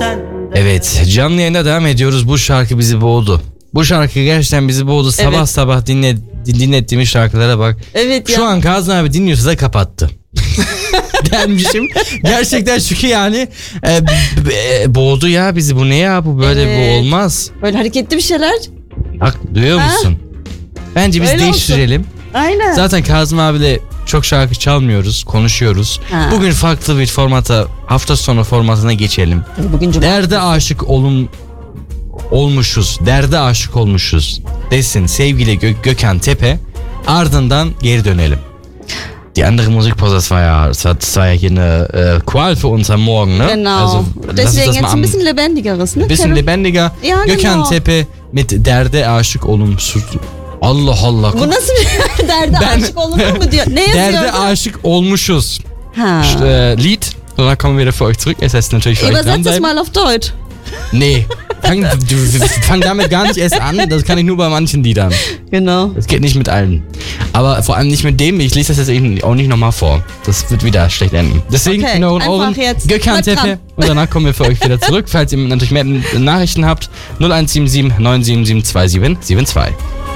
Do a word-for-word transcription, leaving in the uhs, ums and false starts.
sende. Evet, canlı yayına devam ediyoruz. Bu şarkı bizi boğdu. Bu şarkı gerçekten bizi boğdu. Sabah Evet. sabah dinle, dinlettiğimiz şarkılara bak. Evet ya. Şu an Kazım abi dinliyorsa da kapattı. Dermişim. Gerçekten çünkü yani e, b- boğdu ya bizi. Bu ne ya? Bu böyle Evet. bu olmaz. Böyle hareketli bir şeyler. Bak duyuyor Ha? musun? Bence biz Öyle değiştirelim. Aynen. Zaten Kazım abiyle çok şarkı çalmıyoruz, konuşuyoruz. Ha. Bugün farklı bir formata, hafta sonu formatına geçelim. Bugün cuma. Derde aşık olun olmuşuz, derde aşık olmuşuz desin sevgili Gö- Gökhan Tepe. Ardından geri dönelim. Die andere Musikpause, das war ja, das war, das war ja hier eine äh, Qual für uns am Morgen, ne? Genau. Also, lass uns Deswegen das mal jetzt ein am- bisschen lebendigeres, ne? Ein bisschen Kevin? lebendiger. Ja, Gökhan genau. Tepe mit derde aşık olumsuz. Allah Allah. Bu nasıl bir derde Ben- aşık olunur mu diyor. Ne yazıyor? Derde aşık olmuşuz. Ha. Äh, Lied. Und dann kommen wir wieder für euch zurück. Es heißt natürlich für euch Übersetz das dranbleiben. mal auf Deutsch. Nee, fang, du, fang damit gar nicht erst an. Das kann ich nur bei manchen Liedern. Genau. Das geht nicht mit allen. Aber vor allem nicht mit dem. Ich lese das jetzt eben auch nicht nochmal vor. Das wird wieder schlecht enden. Deswegen Okay, in euren einfach Ohren jetzt. Gökhan Bleib Tepe. dran. Und danach kommen wir für euch wieder zurück. Falls ihr natürlich mehr Nachrichten habt, null eins sieben sieben neun sieben sieben zwei sieben sieben zwei.